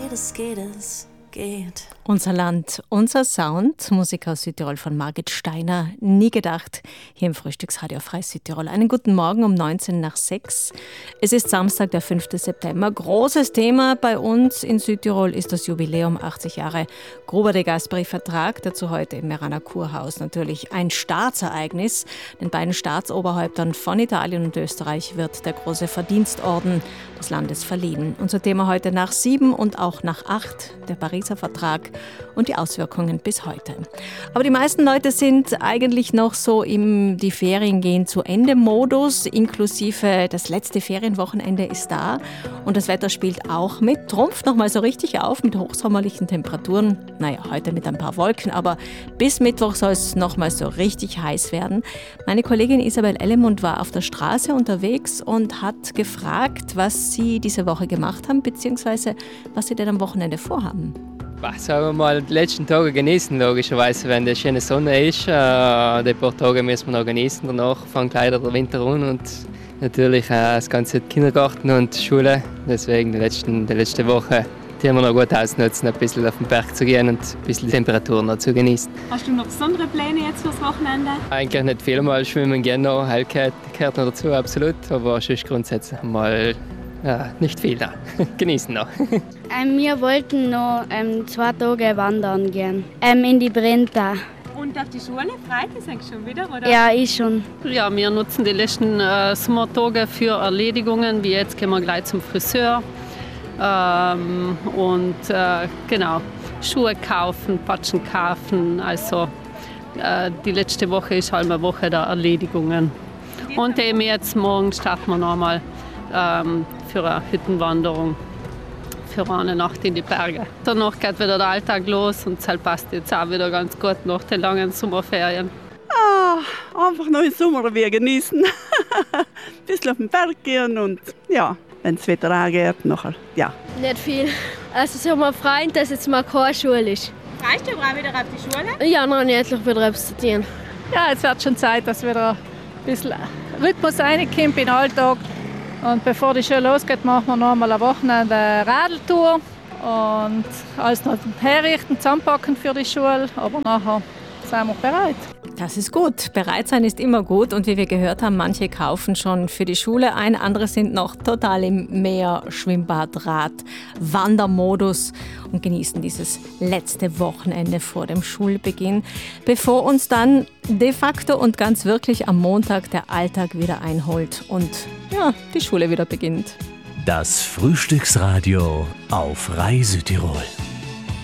es geht. Unser Land, unser Sound. Musik aus Südtirol von Margit Steiner. Nie gedacht, hier im Frühstücksradio auf Freies Südtirol. Einen guten Morgen um 6:19. Es ist Samstag, der 5. September. Großes Thema bei uns in Südtirol ist das Jubiläum 80 Jahre Gruber de Gasperi-Vertrag. Dazu heute im Meraner Kurhaus natürlich ein Staatsereignis. Den beiden Staatsoberhäuptern von Italien und Österreich wird der große Verdienstorden des Landes verliehen. Unser Thema heute nach 7 und auch nach 8, der Pariser Vertrag und die Auswirkungen bis heute. Aber die meisten Leute sind eigentlich noch so im die Ferien gehen zu Ende Modus, inklusive das letzte Ferienwochenende ist da und das Wetter spielt auch mit, trumpft nochmal so richtig auf mit hochsommerlichen Temperaturen. Naja, heute mit ein paar Wolken, aber bis Mittwoch soll es nochmal so richtig heiß werden. Meine Kollegin Isabel Ellemund war auf der Straße unterwegs und hat gefragt, was sie diese Woche gemacht haben, beziehungsweise was sie denn am Wochenende vorhaben. Sagen wir mal, die letzten Tage genießen, logischerweise, wenn die schöne Sonne ist. Die paar Tage müssen wir noch genießen, danach fängt leider der Winter an und natürlich das ganze Kindergarten und Schule. Deswegen die letzte Woche, die haben wir noch gut ausnutzen, ein bisschen auf den Berg zu gehen und ein bisschen die Temperaturen noch zu genießen. Hast du noch besondere Pläne jetzt fürs Wochenende? Eigentlich nicht viel, mal schwimmen gehen noch, Heilkeit gehört noch dazu, absolut, aber sonst grundsätzlich mal nicht viel da. Genießen noch. Wir wollten noch 2 Tage wandern gehen. In die Brenta. Und auf die Schule? Freut es eigentlich schon wieder? Oder? Ja, ich schon. Ja, wir nutzen die letzten Sommertage für Erledigungen, wie jetzt gehen wir gleich zum Friseur. Genau, Schuhe kaufen, Patschen kaufen. Also die letzte Woche ist halt eine Woche der Erledigungen. Und eben jetzt morgen starten wir nochmal für eine Hüttenwanderung, für eine Nacht in die Berge. Danach geht wieder der Alltag los und das passt jetzt auch wieder ganz gut nach den langen Sommerferien. Einfach noch im Sommer wir genießen. Ein bisschen auf den Berg gehen und ja, wenn das Wetter angeht, nachher, ja. Nicht viel. Also so mal freuen, dass jetzt mal keine Schule ist. Freust du aber auch wieder auf die Schule? Ja, noch nicht wieder etwas zu tun. Ja, es wird schon Zeit, dass wieder ein bisschen Rhythmus reinkommt in den Alltag. Und bevor die Schule losgeht, machen wir noch mal eine Wochenende Radeltour und alles noch herrichten, zusammenpacken für die Schule. Aber nachher sind wir bereit. Das ist gut. Bereit sein ist immer gut. Und wie wir gehört haben, manche kaufen schon für die Schule ein, andere sind noch total im Meer, Schwimmbad, Rad, Wandermodus und genießen dieses letzte Wochenende vor dem Schulbeginn, bevor uns dann de facto und ganz wirklich am Montag der Alltag wieder einholt und ja, die Schule wieder beginnt. Das Frühstücksradio auf Freies Südtirol.